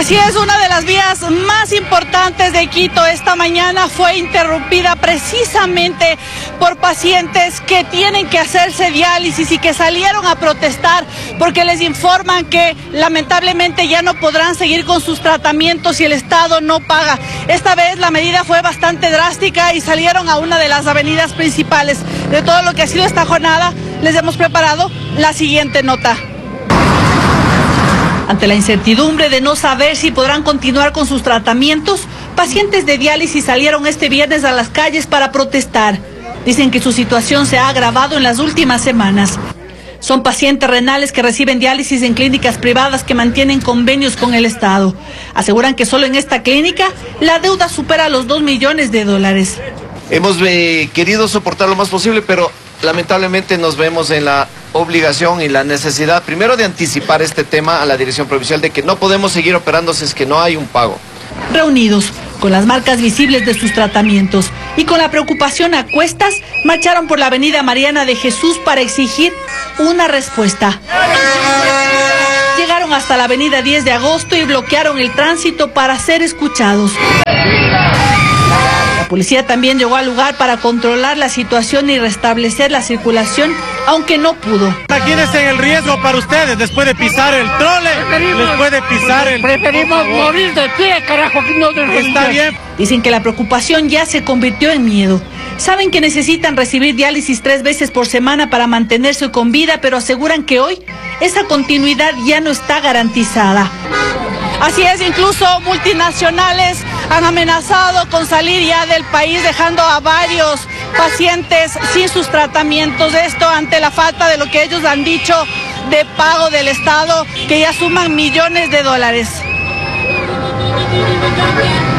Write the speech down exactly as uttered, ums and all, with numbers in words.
Así es, una de las vías más importantes de Quito esta mañana fue interrumpida precisamente por pacientes que tienen que hacerse diálisis y que salieron a protestar porque les informan que lamentablemente ya no podrán seguir con sus tratamientos si el Estado no paga. Esta vez la medida fue bastante drástica y salieron a una de las avenidas principales. De todo lo que ha sido esta jornada, les hemos preparado la siguiente nota. Ante la incertidumbre de no saber si podrán continuar con sus tratamientos, pacientes de diálisis salieron este viernes a las calles para protestar. Dicen que su situación se ha agravado en las últimas semanas. Son pacientes renales que reciben diálisis en clínicas privadas que mantienen convenios con el Estado. Aseguran que solo en esta clínica la deuda supera los dos millones de dólares. Hemos eh, querido soportar lo más posible, pero lamentablemente nos vemos en la obligación y la necesidad, primero, de anticipar este tema a la Dirección Provincial de que no podemos seguir operando si es que no hay un pago. Reunidos, con las marcas visibles de sus tratamientos y con la preocupación a cuestas, marcharon por la avenida Mariana de Jesús para exigir una respuesta. Llegaron hasta la avenida diez de agosto y bloquearon el tránsito para ser escuchados. La policía también llegó al lugar para controlar la situación y restablecer la circulación, aunque no pudo. Imagínense el riesgo para ustedes después de pisar el trole, después de pisar el... Preferimos morir de pie, carajo, que no de... Está bien. Dicen que la preocupación ya se convirtió en miedo. Saben que necesitan recibir diálisis tres veces por semana para mantenerse con vida, pero aseguran que hoy esa continuidad ya no está garantizada. Así es, incluso multinacionales han amenazado con salir ya del país, dejando a varios pacientes sin sus tratamientos. Esto ante la falta de lo que ellos han dicho de pago del Estado, que ya suman millones de dólares.